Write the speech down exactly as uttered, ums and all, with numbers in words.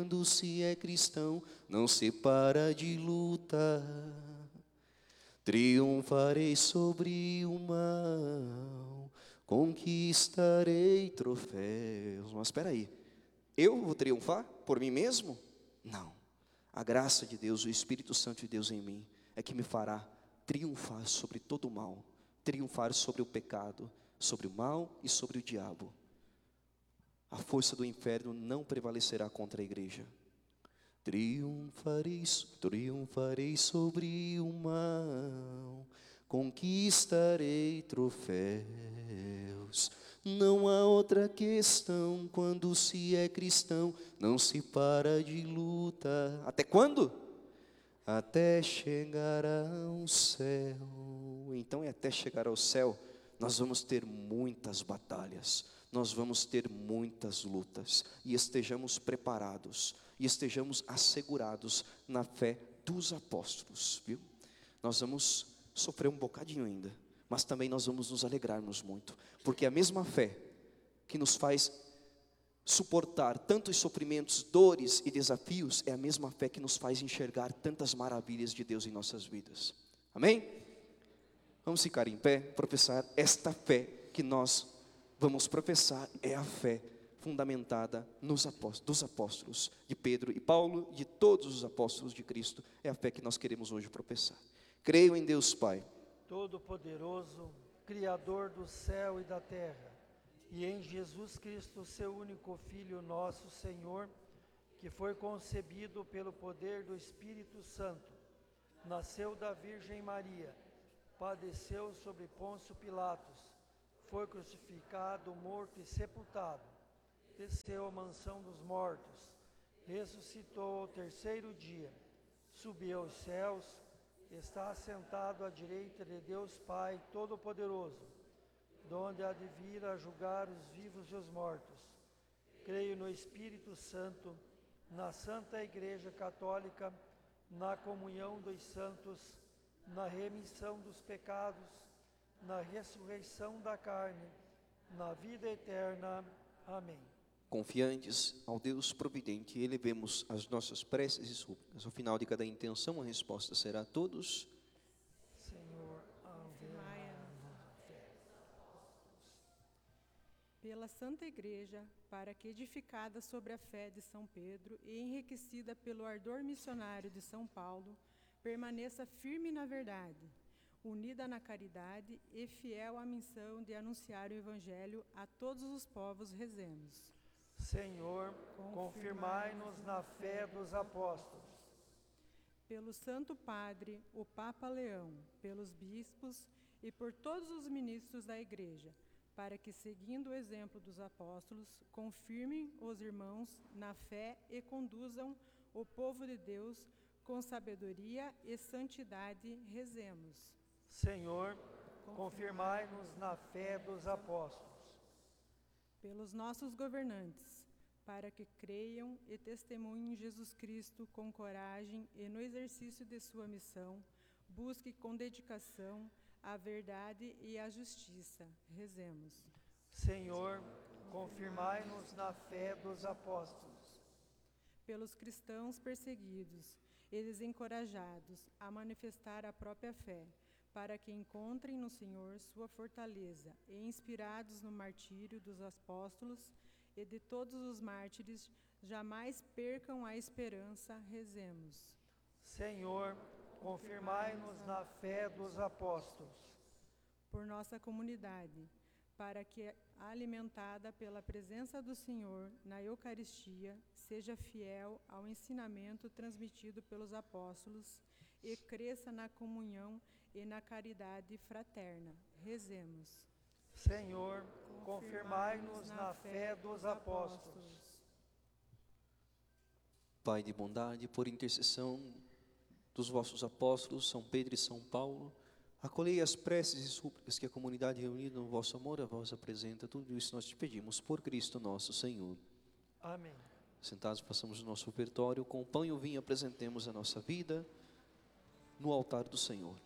quando se é cristão, não se para de lutar. Triunfarei sobre o mal, conquistarei troféus. Mas espera aí, eu vou triunfar por mim mesmo? Não. A graça de Deus, o Espírito Santo de Deus em mim, é que me fará triunfar sobre todo o mal, triunfar sobre o pecado, sobre o mal e sobre o diabo. A força do inferno não prevalecerá contra a igreja. Triunfarei, triunfarei sobre o mal, conquistarei troféus. Não há outra questão, quando se é cristão, não se para de luta. Até quando? Até chegar ao céu. Então é até chegar ao céu, nós vamos ter muitas batalhas, nós vamos ter muitas lutas, e estejamos preparados, e estejamos assegurados na fé dos apóstolos, viu? Nós vamos sofrer um bocadinho ainda, mas também nós vamos nos alegrarmos muito, porque a mesma fé que nos faz suportar tantos sofrimentos, dores e desafios, é a mesma fé que nos faz enxergar tantas maravilhas de Deus em nossas vidas. Amém? Vamos ficar em pé, professar esta fé que nós vamos professar, é a fé fundamentada nos apóstolos, dos apóstolos de Pedro e Paulo, de todos os apóstolos de Cristo. É a fé que nós queremos hoje professar. Creio em Deus Pai Todo-Poderoso, Criador do céu e da terra, e em Jesus Cristo, seu único Filho, nosso Senhor, que foi concebido pelo poder do Espírito Santo, nasceu da Virgem Maria, padeceu sobre Pôncio Pilatos, foi crucificado, morto e sepultado, desceu à mansão dos mortos, ressuscitou ao terceiro dia, subiu aos céus, está assentado à direita de Deus Pai Todo-Poderoso, donde há de vir a julgar os vivos e os mortos. Creio no Espírito Santo, na Santa Igreja Católica, na comunhão dos santos, na remissão dos pecados, na ressurreição da carne, na vida eterna. Amém. Confiantes ao Deus providente, elevemos as nossas preces e súplicas. Ao final de cada intenção, a resposta será a todos. Senhor, pela Santa Igreja, para que, edificada sobre a fé de São Pedro e enriquecida pelo ardor missionário de São Paulo, permaneça firme na verdade, unida na caridade e fiel à missão de anunciar o Evangelho a todos os povos, rezemos. Senhor, confirmai-nos na fé dos apóstolos. Pelo Santo Padre, o Papa Leão, pelos bispos e por todos os ministros da Igreja, para que, seguindo o exemplo dos apóstolos, confirmem os irmãos na fé e conduzam o povo de Deus com sabedoria e santidade, rezemos. Senhor, confirmai-nos na fé dos apóstolos. Pelos nossos governantes, para que creiam e testemunhem Jesus Cristo com coragem e no exercício de sua missão, busque com dedicação a verdade e a justiça. Rezemos. Senhor, confirmai-nos na fé dos apóstolos. Pelos cristãos perseguidos e desencorajados a manifestar a própria fé, para que encontrem no Senhor sua fortaleza e, inspirados no martírio dos apóstolos e de todos os mártires, jamais percam a esperança. Rezemos. Senhor, confirmai-nos na fé dos apóstolos. Por nossa comunidade, para que, alimentada pela presença do Senhor na Eucaristia, seja fiel ao ensinamento transmitido pelos apóstolos e cresça na comunhão e na caridade fraterna. Rezemos. Senhor, confirmai-nos na fé dos apóstolos. Pai de bondade, por intercessão dos vossos apóstolos, São Pedro e São Paulo, acolhei as preces e súplicas que a comunidade reunida no vosso amor a vós apresenta. Tudo isso nós te pedimos por Cristo nosso Senhor. Amém. Sentados, passamos o nosso ofertório, com o pão e o vinho apresentemos a nossa vida no altar do Senhor.